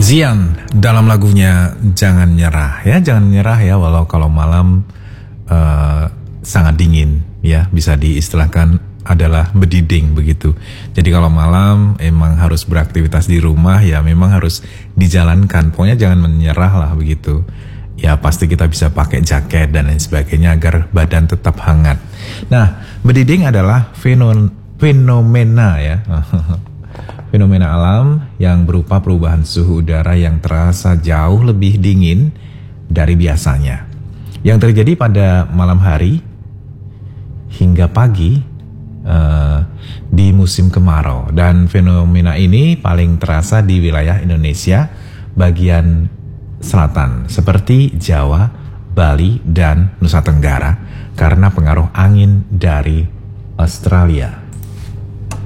Zian dalam lagunya Jangan Nyerah ya, jangan nyerah ya, walau kalau malam sangat dingin ya, bisa diistilahkan adalah bediding begitu. Jadi kalau malam emang harus beraktivitas di rumah ya, memang harus dijalankan. Pokoknya jangan menyerah lah begitu. Ya pasti kita bisa pakai jaket dan lain sebagainya agar badan tetap hangat. Nah, bediding adalah fenomena ya. Fenomena alam yang berupa perubahan suhu udara yang terasa jauh lebih dingin dari biasanya, yang terjadi pada malam hari hingga pagi di musim kemarau. Dan fenomena ini paling terasa di wilayah Indonesia bagian selatan seperti Jawa, Bali, dan Nusa Tenggara karena pengaruh angin dari Australia.